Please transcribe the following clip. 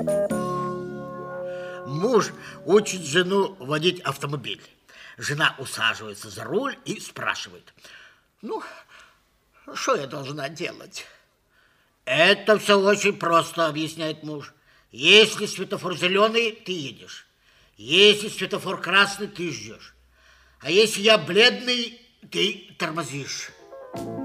Муж учит жену водить автомобиль. Жена усаживается за руль и спрашивает: ну, что я должна делать? Это все очень просто, объясняет муж. Если светофор зеленый, ты едешь. Если светофор красный, ты ждешь. А если я бледный, ты тормозишь.